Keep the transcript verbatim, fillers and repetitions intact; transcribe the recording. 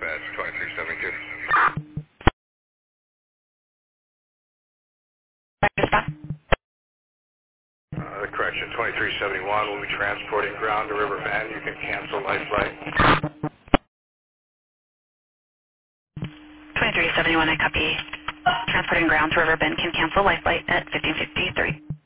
dispatch, twenty-three seventy-two. Dispatch. Uh, correction, twenty-three seventy-one will be transporting ground to River Bend. You can cancel life flight. twenty-three seventy-one, I copy. Transporting ground to River Bend can cancel life flight at fifteen fifty-three.